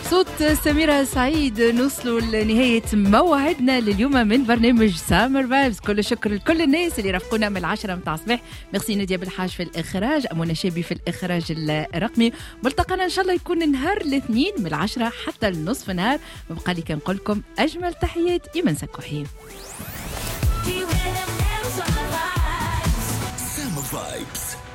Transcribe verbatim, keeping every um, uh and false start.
صوت سميرة سعيد نوصلوا لنهاية موعدنا لليوم من برنامج سامر فايبز. كل شكر لكل الناس اللي رافقونا من العشرة متاع الصباح. ميرسي نادية بالحاج في الإخراج، أمونة شابي في الإخراج الرقمي. ملتقانا إن شاء الله يكون نهار الاثنين من العشرة حتى النصف نهار. بقى لي كنقول لكم أجمل تحيات إيمان سكوحين. Summer Vibes.